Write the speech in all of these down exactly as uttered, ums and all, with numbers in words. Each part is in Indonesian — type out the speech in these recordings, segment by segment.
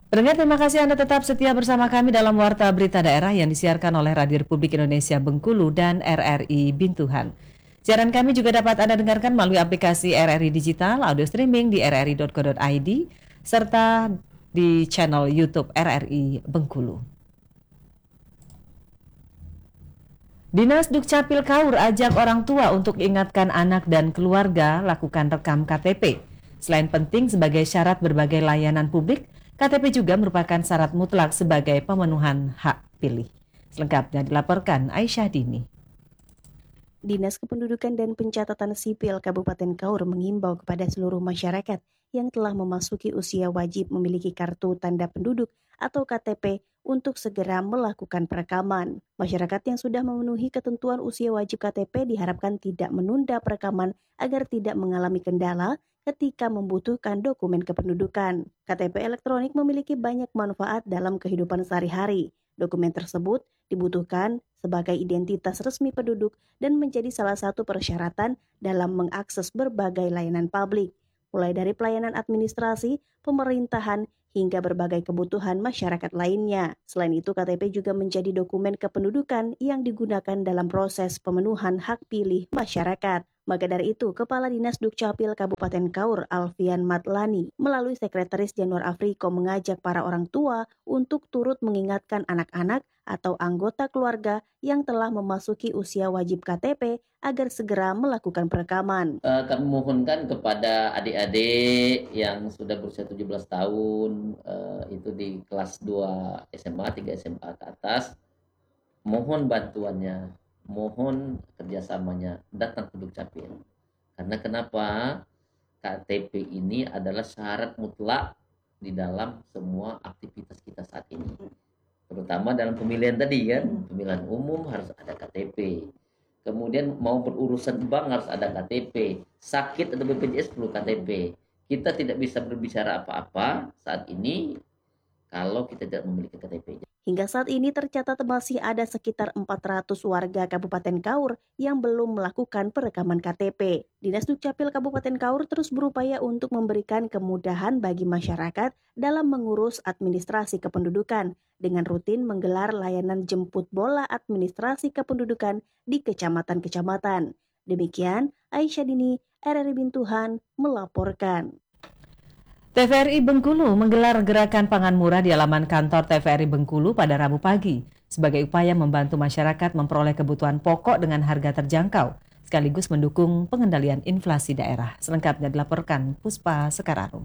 Pendengar, terima kasih Anda tetap setia bersama kami dalam Warta Berita Daerah yang disiarkan oleh Radio Republik Indonesia Bengkulu dan R R I Bintuhan. Siaran kami juga dapat Anda dengarkan melalui aplikasi R R I Digital, audio streaming di r r i dot co dot i d, serta di channel YouTube R R I Bengkulu. Dinas Dukcapil Kaur ajak orang tua untuk ingatkan anak dan keluarga lakukan rekam K T P. Selain penting sebagai syarat berbagai layanan publik, K T P juga merupakan syarat mutlak sebagai pemenuhan hak pilih. Selengkapnya dilaporkan Aisyah Dini. Dinas Kependudukan dan Pencatatan Sipil Kabupaten Kaur mengimbau kepada seluruh masyarakat yang telah memasuki usia wajib memiliki kartu tanda penduduk atau K T P untuk segera melakukan perekaman. Masyarakat yang sudah memenuhi ketentuan usia wajib K T P diharapkan tidak menunda perekaman agar tidak mengalami kendala ketika membutuhkan dokumen kependudukan. K T P elektronik memiliki banyak manfaat dalam kehidupan sehari-hari. Dokumen tersebut dibutuhkan sebagai identitas resmi penduduk dan menjadi salah satu persyaratan dalam mengakses berbagai layanan publik, mulai dari pelayanan administrasi, pemerintahan, hingga berbagai kebutuhan masyarakat lainnya. Selain itu, K T P juga menjadi dokumen kependudukan yang digunakan dalam proses pemenuhan hak pilih masyarakat. Maka dari itu, Kepala Dinas Dukcapil Kabupaten Kaur, Alfian Matlani, melalui Sekretaris Januar Afriko mengajak para orang tua untuk turut mengingatkan anak-anak atau anggota keluarga yang telah memasuki usia wajib K T P agar segera melakukan perekaman. Uh, kami mohonkan kepada adik-adik yang sudah berusia tujuh belas tahun, uh, itu di kelas dua S M A, tiga S M A ke atas, mohon bantuannya, mohon kerjasamanya, datang ke Dukcapil. Karena kenapa? K T P ini adalah syarat mutlak di dalam semua aktivitas kita saat ini. Terutama dalam pemilihan tadi kan, pemilihan umum harus ada K T P. Kemudian mau berurusan bank harus ada K T P. Sakit atau B P J S perlu K T P. Kita tidak bisa berbicara apa-apa saat ini kalau kita tidak memiliki K T P. Hingga saat ini tercatat masih ada sekitar empat ratus warga Kabupaten Kaur yang belum melakukan perekaman K T P. Dinas Dukcapil Kabupaten Kaur terus berupaya untuk memberikan kemudahan bagi masyarakat dalam mengurus administrasi kependudukan dengan rutin menggelar layanan jemput bola administrasi kependudukan di kecamatan-kecamatan. Demikian, Aisyah Dini, R R I Bintuhan, melaporkan. T V R I Bengkulu menggelar gerakan pangan murah di halaman kantor T V R I Bengkulu pada Rabu pagi sebagai upaya membantu masyarakat memperoleh kebutuhan pokok dengan harga terjangkau sekaligus mendukung pengendalian inflasi daerah. Selengkapnya dilaporkan Puspa Sekararum.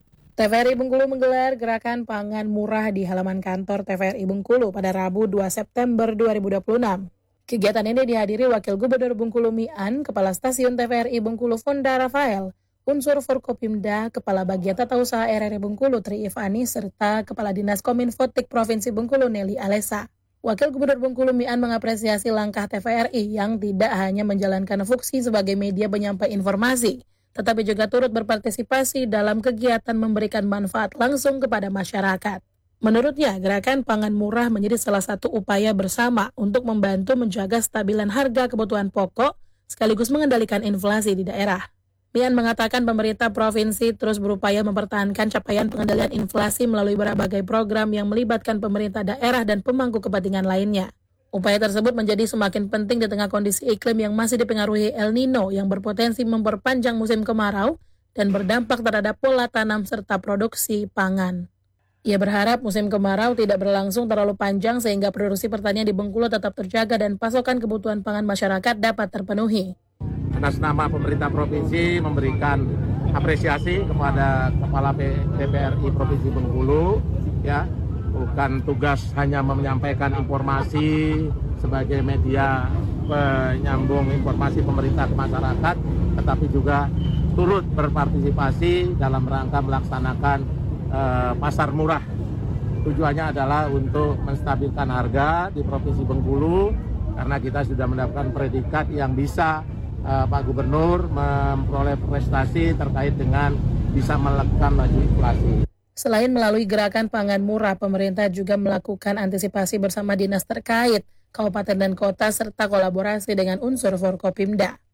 T V R I Bengkulu menggelar gerakan pangan murah di halaman kantor T V R I Bengkulu pada Rabu dua September dua ribu dua puluh enam. Kegiatan ini dihadiri Wakil Gubernur Bengkulu Mian, Kepala Stasiun T V R I Bengkulu Fonda Rafael, Unsur Forkopimda, Kepala Bagian Tata Usaha R R I Bengkulu Tri Ivani, serta Kepala Dinas Kominfotik Provinsi Bengkulu Nelly Alesa. Wakil Gubernur Bengkulu Mian mengapresiasi langkah T V R I yang tidak hanya menjalankan fungsi sebagai media penyampai informasi, tetapi juga turut berpartisipasi dalam kegiatan memberikan manfaat langsung kepada masyarakat. Menurutnya, gerakan pangan murah menjadi salah satu upaya bersama untuk membantu menjaga stabilan harga kebutuhan pokok sekaligus mengendalikan inflasi di daerah. Mian mengatakan pemerintah provinsi terus berupaya mempertahankan capaian pengendalian inflasi melalui berbagai program yang melibatkan pemerintah daerah dan pemangku kepentingan lainnya. Upaya tersebut menjadi semakin penting di tengah kondisi iklim yang masih dipengaruhi El Nino yang berpotensi memperpanjang musim kemarau dan berdampak terhadap pola tanam serta produksi pangan. Ia berharap musim kemarau tidak berlangsung terlalu panjang sehingga produksi pertanian di Bengkulu tetap terjaga dan pasokan kebutuhan pangan masyarakat dapat terpenuhi. Atas nama pemerintah provinsi memberikan apresiasi kepada Kepala P V R I Provinsi Bengkulu, ya, bukan tugas hanya menyampaikan informasi sebagai media penyambung informasi pemerintah ke masyarakat, tetapi juga turut berpartisipasi dalam rangka melaksanakan eh, pasar murah. Tujuannya adalah untuk menstabilkan harga di Provinsi Bengkulu karena kita sudah mendapatkan predikat yang bisa Uh, Pak Gubernur memperoleh prestasi terkait dengan bisa melakukan laju inflasi. Selain melalui gerakan pangan murah, pemerintah juga melakukan antisipasi bersama dinas terkait, kabupaten dan kota, serta kolaborasi dengan unsur Forkopimda.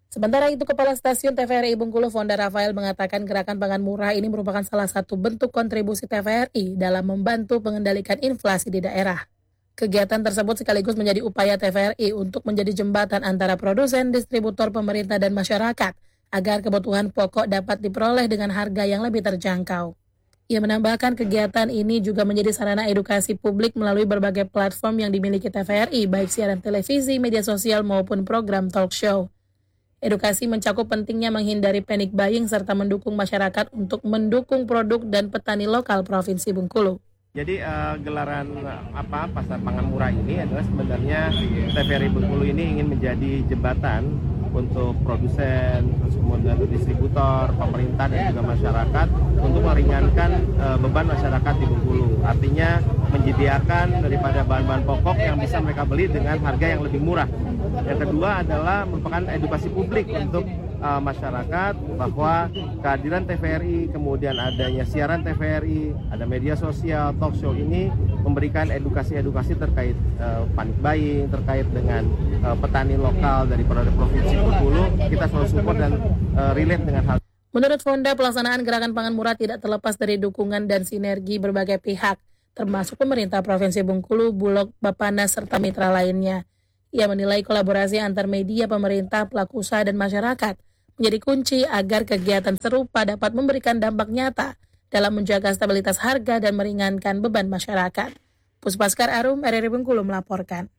Sementara itu, Kepala Stasiun T V R I Bengkulu Fonda Rafael mengatakan gerakan pangan murah ini merupakan salah satu bentuk kontribusi T V R I dalam membantu mengendalikan inflasi di daerah. Kegiatan tersebut sekaligus menjadi upaya T V R I untuk menjadi jembatan antara produsen, distributor, pemerintah, dan masyarakat agar kebutuhan pokok dapat diperoleh dengan harga yang lebih terjangkau. Ia menambahkan kegiatan ini juga menjadi sarana edukasi publik melalui berbagai platform yang dimiliki T V R I, baik siaran televisi, media sosial, maupun program talk show. Edukasi mencakup pentingnya menghindari panic buying serta mendukung masyarakat untuk mendukung produk dan petani lokal Provinsi Bengkulu. Jadi uh, gelaran uh, apa pasar pangan murah ini adalah sebenarnya T V R I Bengkulu ini ingin menjadi jembatan untuk produsen, terus kemudian distributor, pemerintah dan juga masyarakat untuk meringankan uh, beban masyarakat di Bengkulu. Artinya menyediakan daripada bahan-bahan pokok yang bisa mereka beli dengan harga yang lebih murah. Yang kedua adalah merupakan edukasi publik untuk uh, masyarakat bahwa kehadiran T V R I, kemudian adanya siaran T V R I, ada media sosial, talk show ini memberikan edukasi-edukasi terkait uh, panic buying, terkait dengan uh, petani lokal dari Provinsi Bengkulu. Kita selalu support dan uh, relate dengan hal. Menurut Fonda, pelaksanaan gerakan pangan murah tidak terlepas dari dukungan dan sinergi berbagai pihak, termasuk pemerintah Provinsi Bengkulu, Bulog, Bappenas, serta mitra lainnya. Ia menilai kolaborasi antar media, pemerintah, pelaku usaha, dan masyarakat menjadi kunci agar kegiatan serupa dapat memberikan dampak nyata dalam menjaga stabilitas harga dan meringankan beban masyarakat. Puspaskar Arum, R R I Bengkulu melaporkan.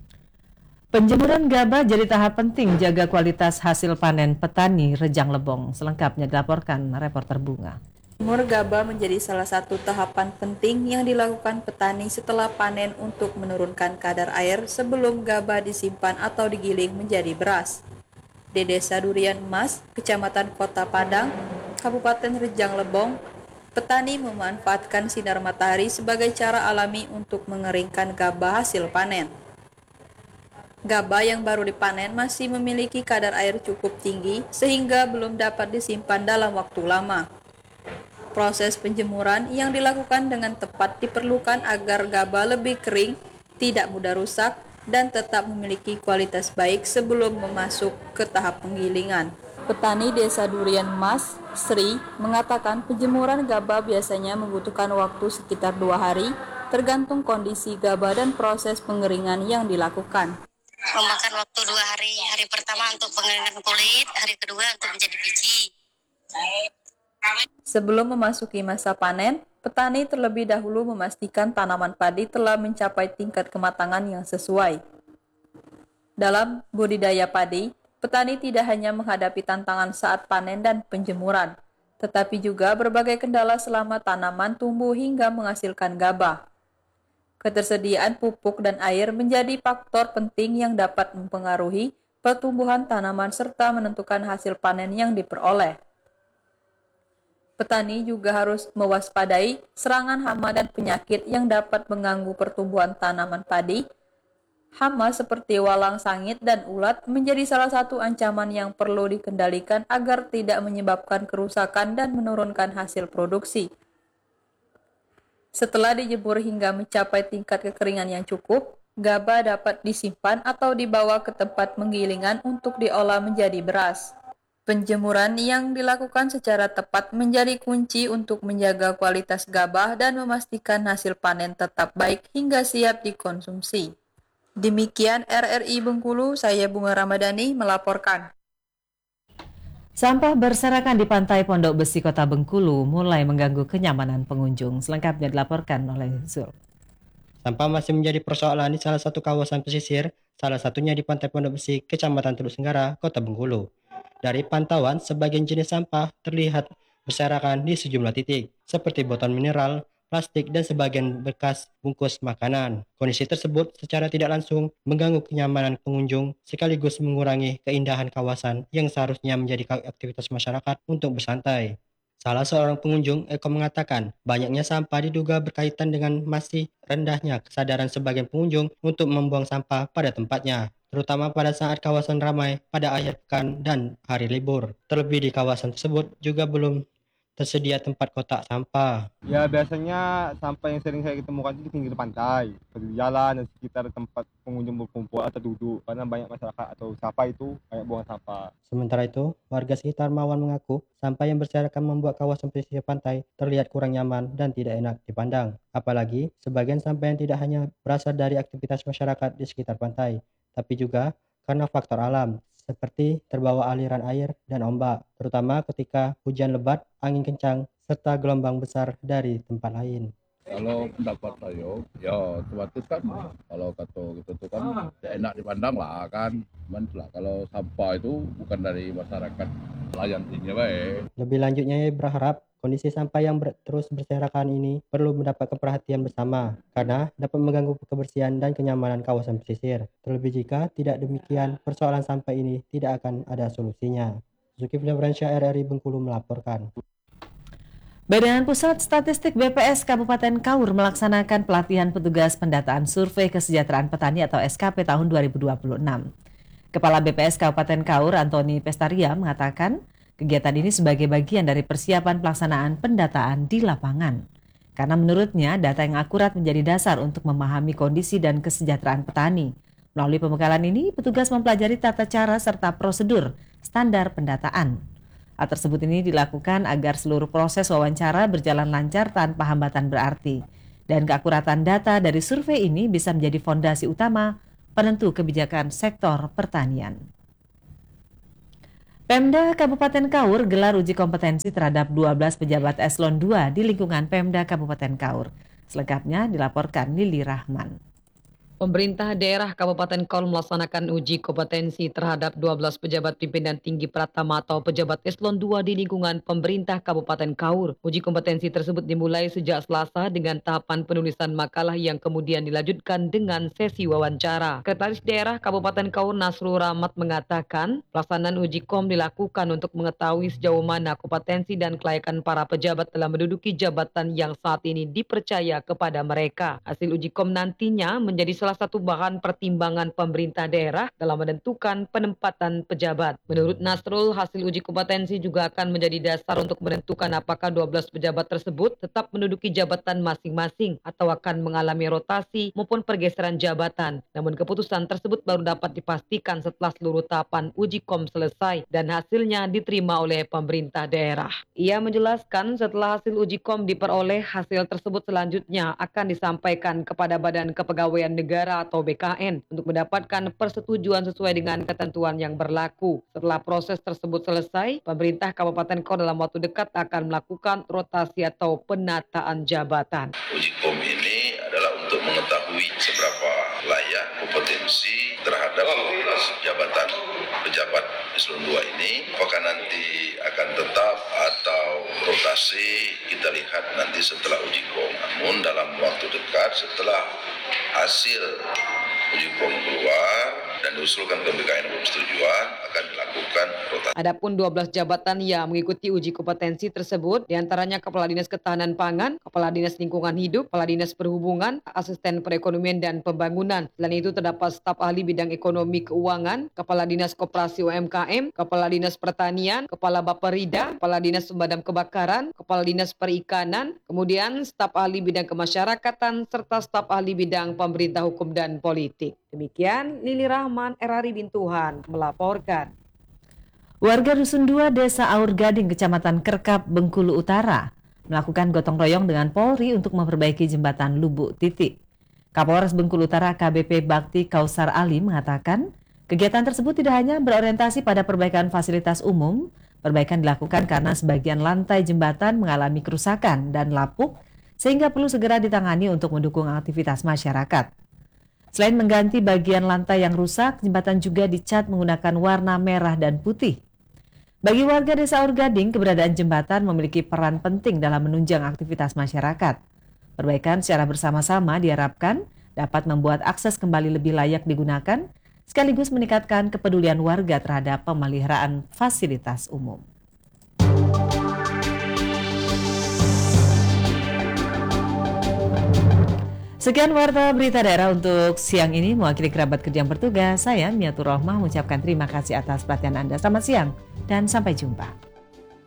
Penjemuran gabah jadi tahap penting jaga kualitas hasil panen petani Rejang Lebong. Selengkapnya dilaporkan reporter Bunga. Jemur gabah menjadi salah satu tahapan penting yang dilakukan petani setelah panen untuk menurunkan kadar air sebelum gabah disimpan atau digiling menjadi beras. Di Desa Durian Emas, Kecamatan Kota Padang, Kabupaten Rejang Lebong, petani memanfaatkan sinar matahari sebagai cara alami untuk mengeringkan gabah hasil panen. Gabah yang baru dipanen masih memiliki kadar air cukup tinggi sehingga belum dapat disimpan dalam waktu lama. Proses penjemuran yang dilakukan dengan tepat diperlukan agar gabah lebih kering, tidak mudah rusak, dan tetap memiliki kualitas baik sebelum memasuk ke tahap penggilingan. Petani Desa Durian Emas, Sri, mengatakan penjemuran gabah biasanya membutuhkan waktu sekitar dua hari, tergantung kondisi gabah dan proses pengeringan yang dilakukan. Memakan waktu dua hari, hari pertama untuk pengeringan kulit, hari kedua untuk menjadi biji. Sebelum memasuki masa panen, petani terlebih dahulu memastikan tanaman padi telah mencapai tingkat kematangan yang sesuai. Dalam budidaya padi, petani tidak hanya menghadapi tantangan saat panen dan penjemuran, tetapi juga berbagai kendala selama tanaman tumbuh hingga menghasilkan gabah. Ketersediaan pupuk dan air menjadi faktor penting yang dapat mempengaruhi pertumbuhan tanaman serta menentukan hasil panen yang diperoleh. Petani juga harus mewaspadai serangan hama dan penyakit yang dapat mengganggu pertumbuhan tanaman padi. Hama seperti walang sangit dan ulat menjadi salah satu ancaman yang perlu dikendalikan agar tidak menyebabkan kerusakan dan menurunkan hasil produksi. Setelah dijemur hingga mencapai tingkat kekeringan yang cukup, gabah dapat disimpan atau dibawa ke tempat penggilingan untuk diolah menjadi beras. Penjemuran yang dilakukan secara tepat menjadi kunci untuk menjaga kualitas gabah dan memastikan hasil panen tetap baik hingga siap dikonsumsi. Demikian R R I Bengkulu, saya Bunga Ramadhani melaporkan. Sampah berserakan di pantai Pondok Besi Kota Bengkulu mulai mengganggu kenyamanan pengunjung. Selengkapnya dilaporkan oleh Zul. Sampah masih menjadi persoalan di salah satu kawasan pesisir, salah satunya di Pantai Pondok Besi, Kecamatan Teluk Senggara, Kota Bengkulu. Dari pantauan, sebagian jenis sampah terlihat berserakan di sejumlah titik, seperti botol mineral, plastik, dan sebagian bekas bungkus makanan. Kondisi tersebut secara tidak langsung mengganggu kenyamanan pengunjung, sekaligus mengurangi keindahan kawasan yang seharusnya menjadi aktivitas masyarakat untuk bersantai. Salah seorang pengunjung, Eko, mengatakan banyaknya sampah diduga berkaitan dengan masih rendahnya kesadaran sebagian pengunjung untuk membuang sampah pada tempatnya, terutama pada saat kawasan ramai pada akhir pekan dan hari libur. Terlebih di kawasan tersebut juga belum tersedia tempat kotak sampah. Ya biasanya sampah yang sering saya ketemukan itu di pinggir pantai, di jalan dan sekitar tempat pengunjung berkumpul atau duduk karena banyak masyarakat atau siapa itu banyak buang sampah. Sementara itu, warga sekitar Mawan mengaku sampah yang berserakan membuat kawasan pesisir pantai terlihat kurang nyaman dan tidak enak dipandang. Apalagi, sebagian sampah yang tidak hanya berasal dari aktivitas masyarakat di sekitar pantai, tapi juga karena faktor alam, seperti terbawa aliran air dan ombak, terutama ketika hujan lebat, angin kencang, serta gelombang besar dari tempat lain. Kalau pendapat saya, ya otomatis kan kalau kata gitu tuh kan ya enak dipandang lah kan. Cuman lah kalau sampah itu bukan dari masyarakat layan tinggi baik. Lebih lanjutnya, ia berharap kondisi sampah yang ber- terus berserakan ini perlu mendapatkan perhatian bersama karena dapat mengganggu kebersihan dan kenyamanan kawasan pesisir. Terlebih jika tidak demikian, persoalan sampah ini tidak akan ada solusinya. Zulkifli Firansya, R R I Bengkulu melaporkan. Badan Pusat Statistik B P S Kabupaten Kaur melaksanakan pelatihan petugas pendataan survei kesejahteraan petani atau S K P tahun dua ribu dua puluh enam. Kepala B P S Kabupaten Kaur, Antoni Pestaria, mengatakan kegiatan ini sebagai bagian dari persiapan pelaksanaan pendataan di lapangan. Karena menurutnya data yang akurat menjadi dasar untuk memahami kondisi dan kesejahteraan petani. Melalui pembekalan ini, petugas mempelajari tata cara serta prosedur standar pendataan. Hal tersebut ini dilakukan agar seluruh proses wawancara berjalan lancar tanpa hambatan berarti. Dan keakuratan data dari survei ini bisa menjadi fondasi utama penentu kebijakan sektor pertanian. Pemda Kabupaten Kaur gelar uji kompetensi terhadap dua belas pejabat eselon dua di lingkungan Pemda Kabupaten Kaur. Selengkapnya dilaporkan Lili Rahman. Pemerintah daerah Kabupaten Kaur melaksanakan uji kompetensi terhadap dua belas pejabat pimpinan tinggi Pratama atau pejabat eselon dua di lingkungan pemerintah Kabupaten Kaur. Uji kompetensi tersebut dimulai sejak Selasa dengan tahapan penulisan makalah yang kemudian dilanjutkan dengan sesi wawancara. Sekretaris Daerah Kabupaten Kaur Nasrul Rahmat mengatakan, pelaksanaan uji kom dilakukan untuk mengetahui sejauh mana kompetensi dan kelayakan para pejabat dalam menduduki jabatan yang saat ini dipercaya kepada mereka. Hasil uji kom nantinya menjadi salah satu bahan pertimbangan pemerintah daerah dalam menentukan penempatan pejabat. Menurut Nasrul, hasil uji kompetensi juga akan menjadi dasar untuk menentukan apakah dua belas pejabat tersebut tetap menduduki jabatan masing-masing atau akan mengalami rotasi maupun pergeseran jabatan. Namun keputusan tersebut baru dapat dipastikan setelah seluruh tahapan uji kom selesai dan hasilnya diterima oleh pemerintah daerah. Ia menjelaskan setelah hasil uji kom diperoleh, hasil tersebut selanjutnya akan disampaikan kepada Badan Kepegawaian Negara atau B K N untuk mendapatkan persetujuan sesuai dengan ketentuan yang berlaku. Setelah proses tersebut selesai, pemerintah Kabupaten Kaur dalam waktu dekat akan melakukan rotasi atau penataan jabatan. Uji kom ini adalah untuk mengetahui seberapa layak kompetensi terhadap jabatan pejabat eselon dua ini. Apakah nanti akan tetap atau rotasi, kita lihat nanti setelah uji kom. Namun dalam waktu dekat setelah hasil uji kom keluar dan diusulkan ke B K N persetujuan akan dilakukan rotasi. Adapun dua belas jabatan yang mengikuti uji kompetensi tersebut diantaranya Kepala Dinas Ketahanan Pangan, Kepala Dinas Lingkungan Hidup, Kepala Dinas Perhubungan, Asisten Perekonomian dan Pembangunan. Selain itu terdapat staf ahli bidang ekonomi keuangan, Kepala Dinas Koperasi U M K M, Kepala Dinas Pertanian, Kepala Baperida, Kepala Dinas Pemadam Kebakaran, Kepala Dinas Perikanan, kemudian staf ahli bidang kemasyarakatan serta staf ahli bidang pemerintah hukum dan politik. Demikian Lili Rahman, R R I Bintuhan melaporkan. Warga Dusun dua Desa Aur Gading, Kecamatan Kerkap, Bengkulu Utara melakukan gotong royong dengan Polri untuk memperbaiki jembatan Lubuk Titik. Kapolres Bengkulu Utara K B P Bakti Kausar Ali mengatakan, kegiatan tersebut tidak hanya berorientasi pada perbaikan fasilitas umum, perbaikan dilakukan karena sebagian lantai jembatan mengalami kerusakan dan lapuk sehingga perlu segera ditangani untuk mendukung aktivitas masyarakat. Selain mengganti bagian lantai yang rusak, jembatan juga dicat menggunakan warna merah dan putih. Bagi warga Desa Aur Gading, keberadaan jembatan memiliki peran penting dalam menunjang aktivitas masyarakat. Perbaikan secara bersama-sama diharapkan dapat membuat akses kembali lebih layak digunakan, sekaligus meningkatkan kepedulian warga terhadap pemeliharaan fasilitas umum. Sekian warta berita daerah untuk siang ini. Mewakili kerabat kerja yang bertugas, saya Miatur Rohmah mengucapkan terima kasih atas perhatian Anda. Selamat siang dan sampai jumpa.